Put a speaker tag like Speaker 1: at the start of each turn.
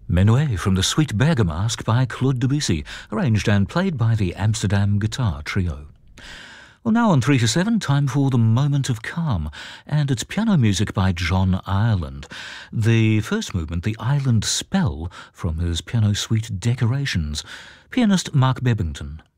Speaker 1: Menuet from the Suite Bergamasque by Claude Debussy, arranged and played by the Amsterdam Guitar Trio. Well, now on 3 to 7, time for The Moment of Calm, and it's piano music by John Ireland. The first movement, the Island Spell, from his piano suite Decorations. Pianist Mark Bebbington.